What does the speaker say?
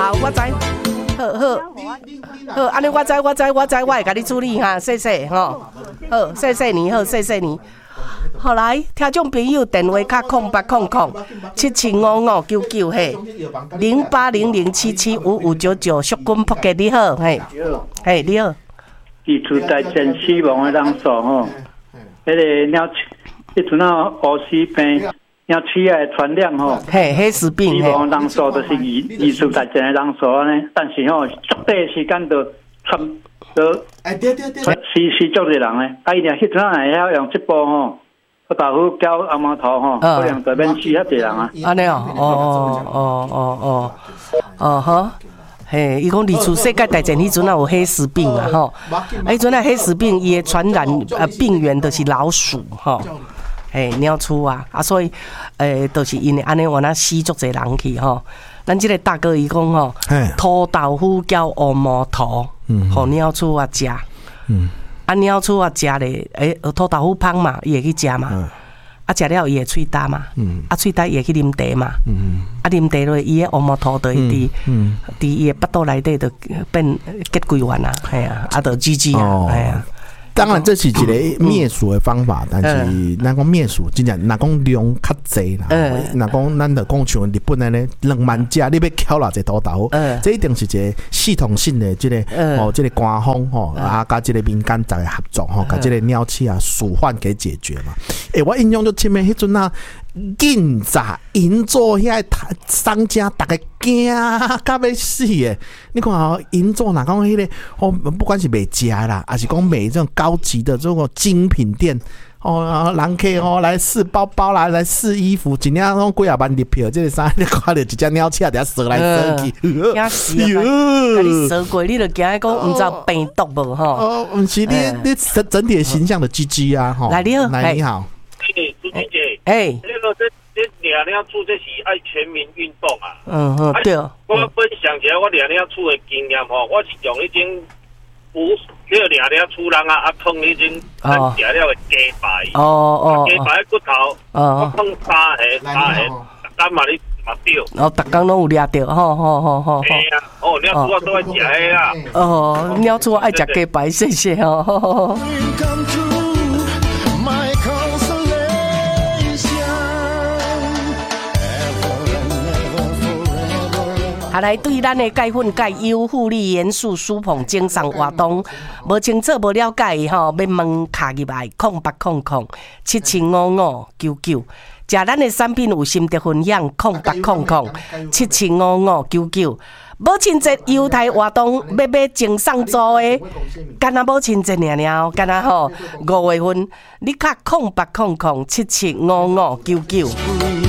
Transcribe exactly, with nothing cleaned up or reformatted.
好，我知。好好好，安尼我知我知我知，我会甲你处理哈，谢谢吼。好，谢谢你，好，谢谢你。好来，听众朋友电话卡空八空空七七五五九九嘿，零八零零七七五五九九，淑君仆嘅你好，嘿，嘿你好。 地处在真死亡的人数吼，迄个鸟，迄阵啊乌死病。鸟鼠的传染吼， 嘿，黑死病， 死亡人数都是二二十大件的人数呢，但是吼，足短时间都传都，哎对对对，死死足多人呢。啊，伊俩迄阵啊会晓用这部吼，不豆腐搅红毛头吼，可能就免死遐多人啊。 安尼哦，哦哦哦哦哦，哦好，嘿，伊讲二次世界大战迄阵啊有黑死病啊吼，啊迄阵啊黑死病伊的传染呃病源就是老鼠吼。嘿，鸟鼠啊，啊，所以，诶，都、就是因为安尼，原来死足侪人去吼。咱即个大哥伊讲吼，土豆腐搅乌毛头，互鸟鼠啊食。嗯，啊，鸟鼠啊食咧，诶，土豆腐芳嘛，伊会去食嘛。嗯、啊，食了伊会喙焦嘛。嗯，啊，喙焦伊会去啉茶嘛。嗯啊，啉茶落，伊个乌毛头就会伫，伫伊个腹肚内底就变结规完啊，系啊，啊，就 G G 啊，系啊。 当然，这是一个灭鼠的方法，但是咱讲灭鼠，真正若讲量较济啦。若讲咱就讲像日本安尼，两万只你要捡偌济土豆，这一定是一个系统性的这个哦，这个官方吼啊，甲这个民间在合作吼，甲这个鸟鼠啊鼠患给解决嘛。诶，我印象就深诶，迄阵啊。紧早银座遐商家大概惊到要死诶！你看哦，银座哪讲迄个哦，不管是卖食啦，还是讲卖这种高级的这种精品店哦，人客哦来试包包啦，来试衣服，一领拢几啊万入票，这个衫你看到一只鸟鼠伫遐踅来踅去， 惊死啊！甲你踅过，你就惊讲毋知有病毒无吼？ 哦，毋是你你整整体形象的 G G 啊吼！ 来你好， 来你好。 嘿，朱姐姐， 哎， 这个这这两两处这是爱全民运动啊。 嗯嗯，对。 我分享一下我两两处的经验吼，我是用迄种无这两两处人啊，啊碰迄种咱食了的鸡排。哦哦。鸡排骨头，我碰三下三下，干嘛你嘛钓？ 哦，逐工拢有掠着，吼吼吼吼。 哎呀，哦，鸟鼠我都爱食的啦。 哦，鸟鼠我爱食鸡排，谢谢哦。啊，来对咱的钙粉钙优护力元素舒膨精上活动，无清楚无了解吼，要问卡入来空八空空七七五五九九，食咱的产品有心得分享空八空空七七五五九九。母亲节优待活动要买精上组的，干那母亲节尔尔，干那吼五月份，你卡空八空空七七五五九九。